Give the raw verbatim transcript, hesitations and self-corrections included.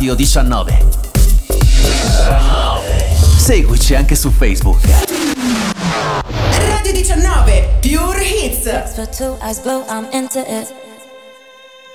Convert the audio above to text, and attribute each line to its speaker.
Speaker 1: Radio diciannove. Seguici anche su Facebook.
Speaker 2: Radio diciannove Pure Hits.
Speaker 3: For two eyes blue, I'm into it.